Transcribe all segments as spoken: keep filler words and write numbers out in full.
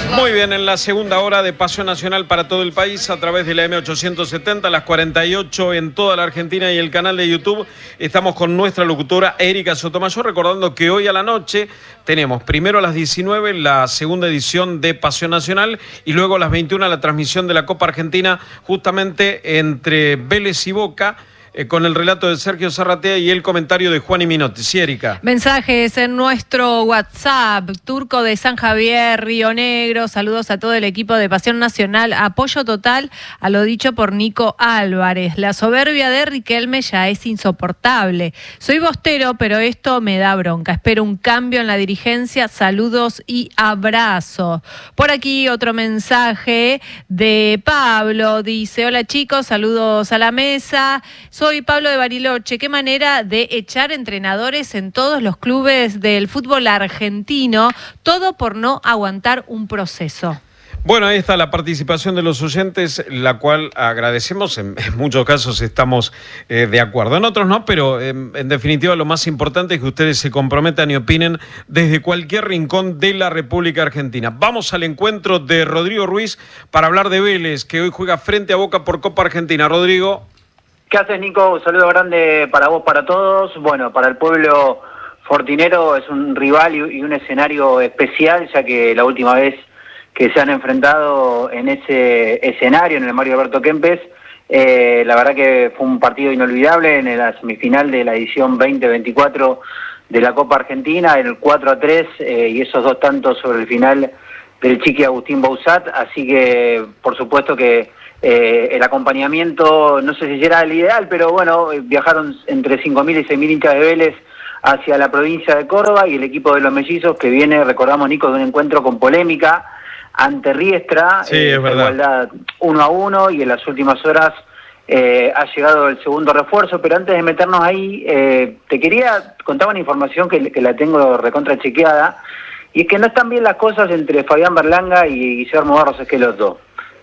Muy bien, en la segunda hora de Pasión Nacional para todo el país a través de la M ochocientos setenta, las cuarenta y ocho en toda la Argentina y el canal de YouTube. Estamos con nuestra locutora Erika Sotomayor, recordando que hoy a la noche tenemos primero a las diecinueve la segunda edición de Pasión Nacional y luego a las veintiuna la transmisión de la Copa Argentina, justamente entre Vélez y Boca, Eh, con el relato de Sergio Zarratea y el comentario de Juan y Minotti. Sí, Erika. Mensajes en nuestro WhatsApp. Turco de San Javier, Río Negro. Saludos a todo el equipo de Pasión Nacional. Apoyo total a lo dicho por Nico Álvarez. La soberbia de Riquelme ya es insoportable. Soy bostero, pero esto me da bronca. Espero un cambio en la dirigencia. Saludos y abrazos. Por aquí otro mensaje de Pablo. Dice, hola chicos, saludos a la mesa. Soy Pablo de Bariloche. Qué manera de echar entrenadores en todos los clubes del fútbol argentino, todo por no aguantar un proceso. Bueno, ahí está la participación de los oyentes, la cual agradecemos. En, en muchos casos estamos eh, de acuerdo, en otros no, pero eh, en definitiva lo más importante es que ustedes se comprometan y opinen desde cualquier rincón de la República Argentina. Vamos al encuentro de Rodrigo Ruiz para hablar de Vélez, que hoy juega frente a Boca por Copa Argentina. Rodrigo. ¿Qué haces, Nico? Un saludo grande para vos, para todos. Bueno, para el pueblo fortinero es un rival y un escenario especial, ya que la última vez que se han enfrentado en ese escenario, en el Mario Alberto Kempes, eh, la verdad que fue un partido inolvidable en la semifinal de la edición veinte veinticuatro de la Copa Argentina, en el cuatro a tres, eh, y esos dos tantos sobre el final del Chiqui Agustín Bausat, así que por supuesto que Eh, el acompañamiento, no sé si será el ideal, pero bueno, viajaron entre cinco mil y seis mil hinchas de Vélez hacia la provincia de Córdoba y el equipo de los mellizos que viene, recordamos, Nico, de un encuentro con polémica ante Riestra, sí, eh, es verdad. igualdad uno a uno, y en las últimas horas eh, ha llegado el segundo refuerzo. Pero antes de meternos ahí, eh, te quería contar una información que, que la tengo recontra chequeada, y es que no están bien las cosas entre Fabián Berlanga y Guillermo Barros Esqueloto.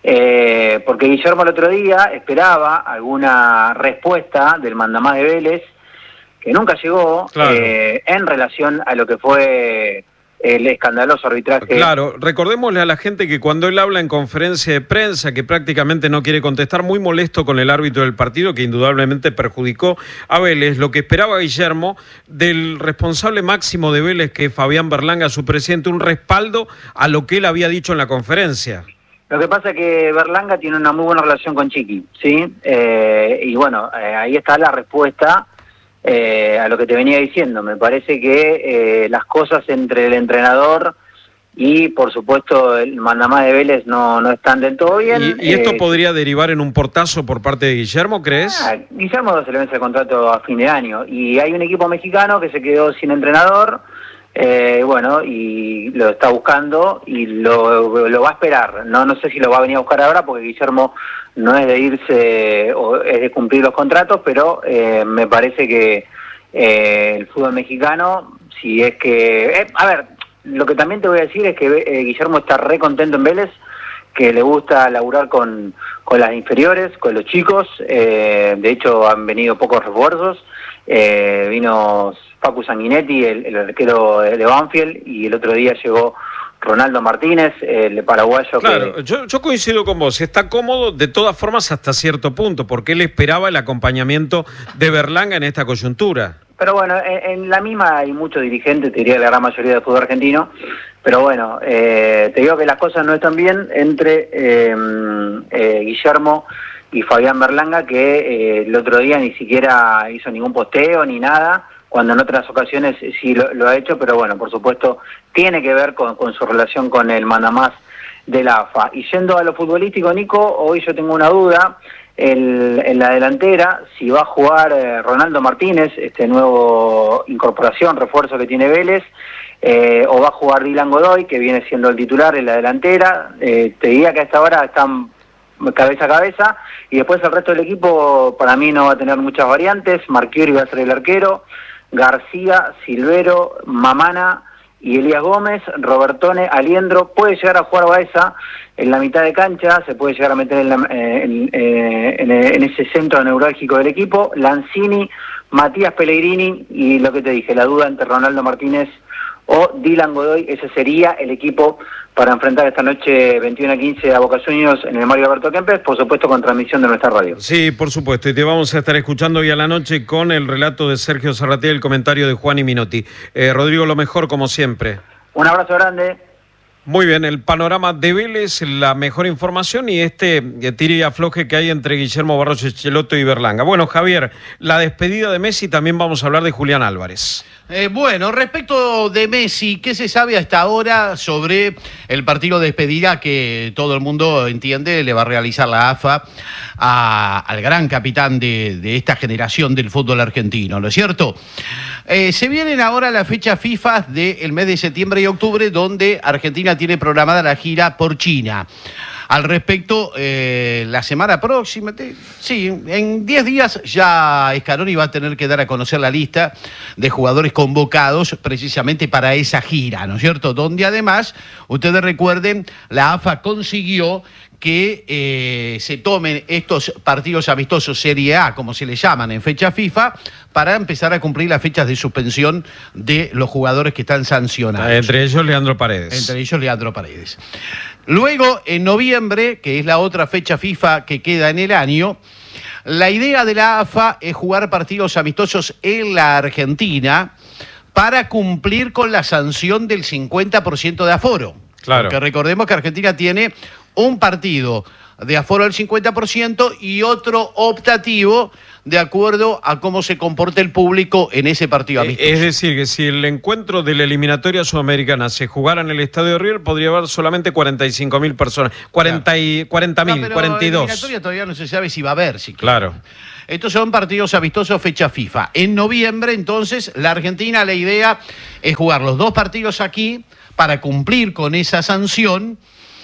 Eh, porque Guillermo el otro día esperaba alguna respuesta del mandamás de Vélez, que nunca llegó, claro. eh, en relación a lo que fue el escandaloso arbitraje. Claro, recordémosle a la gente que cuando él habla en conferencia de prensa, que prácticamente no quiere contestar, muy molesto con el árbitro del partido, que indudablemente perjudicó a Vélez, lo que esperaba Guillermo del responsable máximo de Vélez, que es Fabián Berlanga, su presidente, un respaldo a lo que él había dicho en la conferencia. Lo que pasa es que Berlanga tiene una muy buena relación con Chiqui, ¿sí? Eh, y bueno, eh, ahí está la respuesta eh, a lo que te venía diciendo. Me parece que eh, las cosas entre el entrenador y, por supuesto, el mandamás de Vélez no, no están del todo bien. ¿Y, y esto eh, podría derivar en un portazo por parte de Guillermo, crees? Ah, Guillermo se le vence el contrato a fin de año. Y hay un equipo mexicano que se quedó sin entrenador. Eh, bueno, y lo está buscando y lo, lo va a esperar. No, no sé si lo va a venir a buscar ahora, porque Guillermo no es de irse o es de cumplir los contratos, pero eh, me parece que eh, el fútbol mexicano, si es que... Eh, a ver, lo que también te voy a decir es que eh, Guillermo está re contento en Vélez, que le gusta laburar con, con las inferiores, con los chicos. Eh, de hecho, han venido pocos refuerzos. Eh, vino Facu Sanguinetti, el, el arquero de Banfield, y el otro día llegó Ronaldo Martínez, el paraguayo. Claro, que... yo, yo coincido con vos, está cómodo de todas formas hasta cierto punto, porque él esperaba el acompañamiento de Berlanga en esta coyuntura. Pero bueno, en, en la misma hay muchos dirigentes, te diría la gran mayoría del fútbol argentino, pero bueno, eh, te digo que las cosas no están bien entre eh, eh, Guillermo y Fabián Berlanga, que eh, el otro día ni siquiera hizo ningún posteo ni nada, cuando en otras ocasiones sí lo, lo ha hecho, pero bueno, por supuesto, tiene que ver con, con su relación con el mandamás de la A F A. Y yendo a lo futbolístico, Nico, hoy yo tengo una duda, el, en la delantera, si va a jugar eh, Ronaldo Martínez, este nuevo incorporación, refuerzo que tiene Vélez, eh, o va a jugar Dylan Godoy, que viene siendo el titular en la delantera. Eh, te diría que a esta hora están cabeza a cabeza, y después el resto del equipo para mí no va a tener muchas variantes. Marchiori va a ser el arquero, García, Silvero, Mamana y Elías Gómez, Robertone, Aliendro. Puede llegar a jugar Baeza en la mitad de cancha, se puede llegar a meter en, la, en, en, en ese centro neurálgico del equipo. Lanzini, Matías Pellegrini, y lo que te dije, la duda entre Ronaldo Martínez o Dylan Godoy. Ese sería el equipo para enfrentar esta noche veintiuno a quince a Boca Juniors en el Mario Alberto Kempes, por supuesto con transmisión de nuestra radio. Sí, por supuesto, y te vamos a estar escuchando hoy a la noche con el relato de Sergio Zarratea y el comentario de Juan y Minotti. Eh, Rodrigo, lo mejor como siempre. Un abrazo grande. Muy bien, el panorama de Vélez, la mejor información y este tire y afloje que hay entre Guillermo Barros Schelotto y Berlanga. Bueno, Javier, la despedida de Messi, también vamos a hablar de Julián Álvarez. Eh, bueno, respecto de Messi, ¿qué se sabe hasta ahora sobre el partido de despedida que todo el mundo entiende le va a realizar la A F A a, al gran capitán de, de esta generación del fútbol argentino, ¿no es cierto? Eh, se vienen ahora las fechas FIFA del mes de septiembre y octubre, donde Argentina tiene programada la gira por China. Al respecto, eh, la semana próxima, te, sí, en diez días ya Scaloni va a tener que dar a conocer la lista de jugadores convocados precisamente para esa gira, ¿no es cierto? Donde además, ustedes recuerden, la A F A consiguió que eh, se tomen estos partidos amistosos Serie A, como se les llaman en fecha FIFA, para empezar a cumplir las fechas de suspensión de los jugadores que están sancionados. Entre ellos Leandro Paredes. Entre ellos Leandro Paredes. Luego, en noviembre, que es la otra fecha FIFA que queda en el año, la idea de la A F A es jugar partidos amistosos en la Argentina para cumplir con la sanción del cincuenta por ciento de aforo. Claro. Porque recordemos que Argentina tiene un partido de aforo al cincuenta por ciento y otro optativo de acuerdo a cómo se comporta el público en ese partido amistoso. Es decir, que si el encuentro de la eliminatoria sudamericana se jugara en el Estadio de River, podría haber solamente cuarenta y cinco mil personas. cuarenta mil, no, cuarenta y dos. La eliminatoria todavía no se sabe si va a haber. Si claro. Estos son partidos amistosos fecha FIFA. En noviembre, entonces, la Argentina, la idea es jugar los dos partidos aquí para cumplir con esa sanción.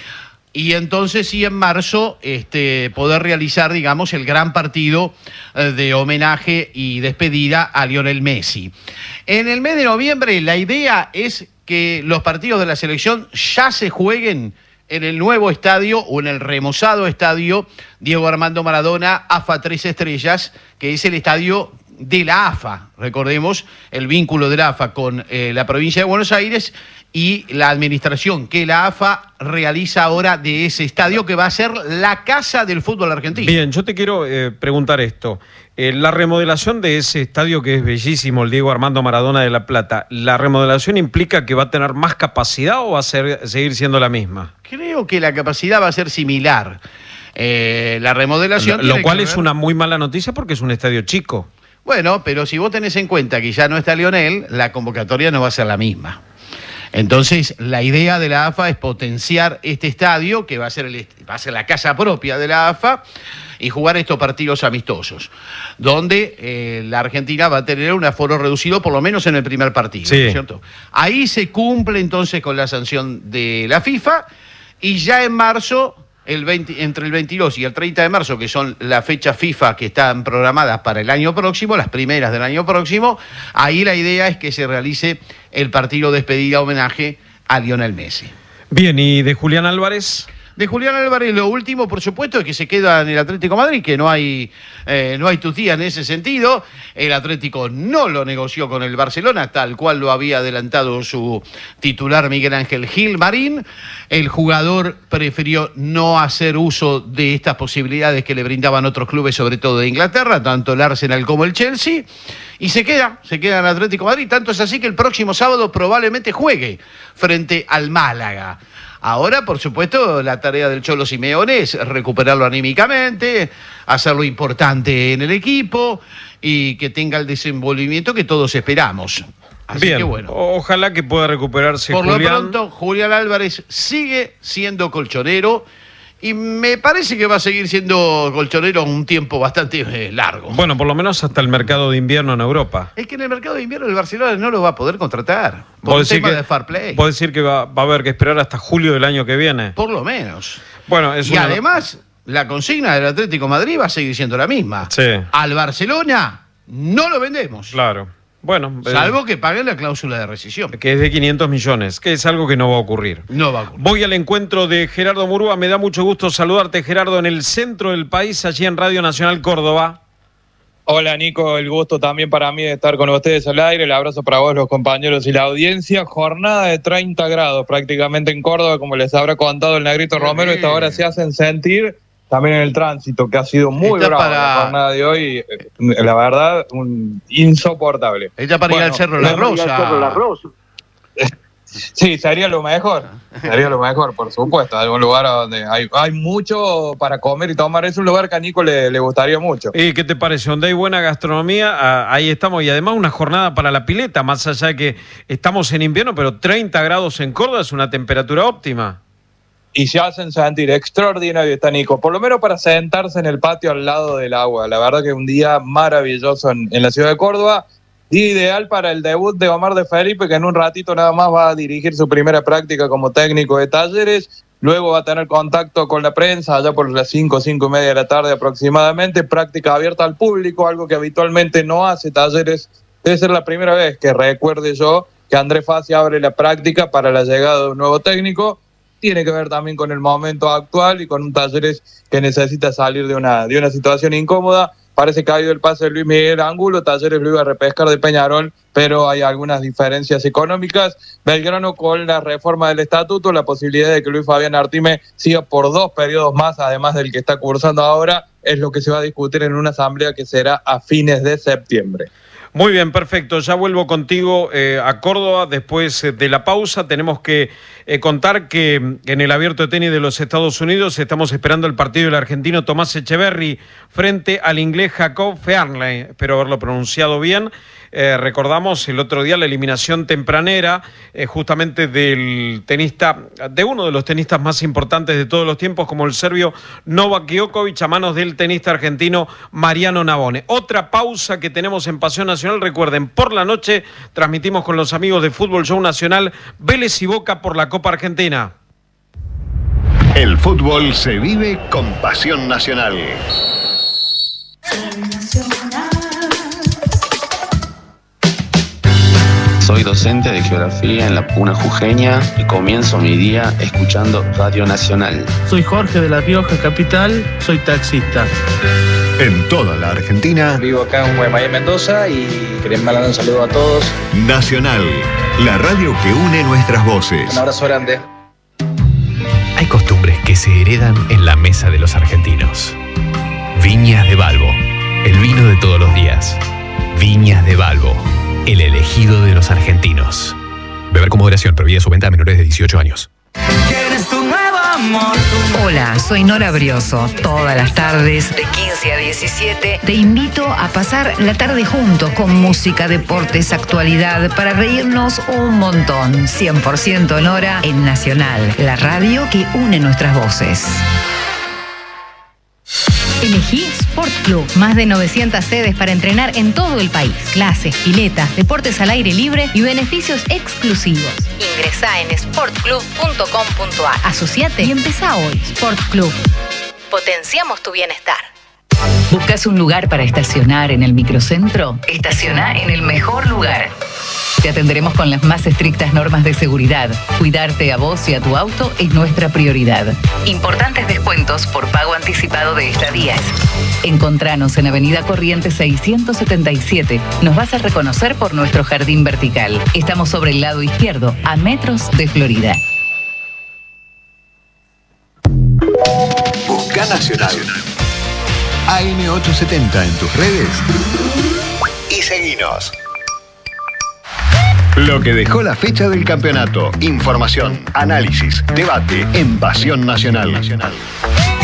Y entonces sí, en marzo, este, poder realizar, digamos, el gran partido eh, de homenaje y despedida a Lionel Messi. En el mes de noviembre, la idea es que los partidos de la selección ya se jueguen en el nuevo estadio o en el remozado estadio Diego Armando Maradona, A F A Tres Estrellas, que es el estadio de la A F A. Recordemos el vínculo de la A F A con eh, la provincia de Buenos Aires y la administración que la A F A realiza ahora de ese estadio que va a ser la casa del fútbol argentino. Bien, yo te quiero eh, preguntar esto. Eh, la remodelación de ese estadio que es bellísimo, el Diego Armando Maradona de La Plata, ¿la remodelación implica que va a tener más capacidad o va a ser, seguir siendo la misma? Creo que la capacidad va a ser similar. Eh, la remodelación... Lo, lo cual es una muy mala noticia porque es un estadio chico. Bueno, pero si vos tenés en cuenta que ya no está Lionel, la convocatoria no va a ser la misma. Entonces, la idea de la A F A es potenciar este estadio, que va a ser, el, va a ser la casa propia de la A F A, y jugar estos partidos amistosos, donde eh, la Argentina va a tener un aforo reducido, por lo menos en el primer partido, sí. ¿no es cierto? Ahí se cumple entonces con la sanción de la FIFA, y ya en marzo... El veinte, entre el veintidós y el treinta de marzo, que son las fechas FIFA que están programadas para el año próximo, las primeras del año próximo, ahí la idea es que se realice el partido despedida homenaje a Lionel Messi. Bien, ¿y de Julián Álvarez? De Julián Álvarez, lo último, por supuesto, es que se queda en el Atlético de Madrid, que no hay, eh, no hay tutía en ese sentido. El Atlético no lo negoció con el Barcelona, tal cual lo había adelantado su titular Miguel Ángel Gil Marín. El jugador prefirió no hacer uso de estas posibilidades que le brindaban otros clubes, sobre todo de Inglaterra, tanto el Arsenal como el Chelsea. Y se queda, se queda en el Atlético de Madrid. Tanto es así que el próximo sábado probablemente juegue frente al Málaga. Ahora, por supuesto, la tarea del Cholo Simeone es recuperarlo anímicamente, hacerlo importante en el equipo y que tenga el desenvolvimiento que todos esperamos. Así Bien, que bueno. Ojalá que pueda recuperarse Por Julián. lo pronto, Julián Álvarez sigue siendo colchonero y me parece que va a seguir siendo colchonero un tiempo bastante eh, largo. Bueno, por lo menos hasta el mercado de invierno en Europa. Es que en el mercado de invierno el Barcelona no lo va a poder contratar por un tema que, de fair play. ¿Puedo decir que va, va a haber que esperar hasta julio del año que viene? Por lo menos. Bueno, es y una... además, la consigna del Atlético de Madrid va a seguir siendo la misma. Sí. Al Barcelona no lo vendemos. Claro. Bueno, salvo eh, que paguen la cláusula de rescisión. Que es de quinientos millones, que es algo que no va a ocurrir. No va a ocurrir. Voy al encuentro de Gerardo Murúa. Me da mucho gusto saludarte, Gerardo, en el centro del país, allí en Radio Nacional Córdoba. Hola Nico, el gusto también para mí de estar con ustedes al aire, el abrazo para vos, los compañeros y la audiencia. Jornada de treinta grados prácticamente en Córdoba, como les habrá contado el Negrito Romero, esta hora se hacen sentir también en el tránsito, que ha sido muy bravo para... la jornada de hoy, la verdad, un insoportable. Ella para bueno, ir al Cerro La Rosa. Sí, sería lo mejor, sería lo mejor, por supuesto, algún lugar donde hay, hay mucho para comer y tomar, es un lugar que a Nico le, le gustaría mucho. ¿Y qué te parece? Donde hay buena gastronomía, ahí estamos, y además una jornada para la pileta, más allá de que estamos en invierno, pero treinta grados en Córdoba es una temperatura óptima. Y se hacen sentir extraordinario está Nico, por lo menos para sentarse en el patio al lado del agua, la verdad que es un día maravilloso en, en la ciudad de Córdoba. Ideal para el debut de Omar de Felipe, que en un ratito nada más va a dirigir su primera práctica como técnico de Talleres, luego va a tener contacto con la prensa allá por las cinco, cinco y media de la tarde aproximadamente, práctica abierta al público, algo que habitualmente no hace Talleres. Debe ser la primera vez que recuerde yo que Andrés Fassi abre la práctica para la llegada de un nuevo técnico. Tiene que ver también con el momento actual y con un Talleres que necesita salir de una, de una situación incómoda. Parece que ha ido el pase de Luis Miguel Angulo, Talleres lo iba a repescar de Peñarol, pero hay algunas diferencias económicas. Belgrano con la reforma del estatuto, la posibilidad de que Luis Fabián Artime siga por dos periodos más, además del que está cursando ahora, es lo que se va a discutir en una asamblea que será a fines de septiembre. Muy bien, perfecto. Ya vuelvo contigo eh, a Córdoba después eh, de la pausa. Tenemos que eh, contar que en el Abierto de Tenis de los Estados Unidos estamos esperando el partido del argentino Tomás Echeverry frente al inglés Jacob Fearnley. Espero haberlo pronunciado bien. Eh, recordamos el otro día la eliminación tempranera eh, justamente del tenista, de uno de los tenistas más importantes de todos los tiempos, como el serbio Novak Djokovic, a manos del tenista argentino Mariano Navone. Otra pausa que tenemos en Pasión Nacional. Recuerden, por la noche transmitimos con los amigos de Fútbol Show Nacional Vélez y Boca por la Copa Argentina. El fútbol se vive con Pasión Nacional. Soy docente de geografía en la Puna Jujeña y comienzo mi día escuchando Radio Nacional. Soy Jorge de La Rioja Capital, soy taxista. En toda la Argentina. Vivo acá en Guaymallén, Mendoza, y queremos mandar un saludo a todos. Nacional, la radio que une nuestras voces. Un abrazo grande. Hay costumbres que se heredan en la mesa de los argentinos. Viñas de Balbo, el vino de todos los días. Viñas de Balbo, el elegido de los argentinos. Beber con moderación, prohibida su venta a menores de dieciocho años. Hola, soy Nora Brioso. Todas las tardes, de quince a diecisiete, te invito a pasar la tarde juntos con música, deportes, actualidad, para reírnos un montón. cien por ciento Nora en Nacional, la radio que une nuestras voces. Elegí Sport Club. Más de novecientas sedes para entrenar en todo el país. Clases, piletas, deportes al aire libre y beneficios exclusivos. Ingresá en sport club punto com punto a r. Asociate y empezá hoy. Sport Club. Potenciamos tu bienestar. ¿Buscas un lugar para estacionar en el microcentro? Estaciona en el mejor lugar. Te atenderemos con las más estrictas normas de seguridad. Cuidarte a vos y a tu auto es nuestra prioridad. Importantes descuentos por pago anticipado de estadías. Encontranos en Avenida Corrientes seiscientos setenta y siete. Nos vas a reconocer por nuestro jardín vertical. Estamos sobre el lado izquierdo, a metros de Florida. Busca Nacional. A M ochocientos setenta en tus redes y seguinos. Lo que dejó la fecha del campeonato. Información, análisis, debate en Pasión Nacional.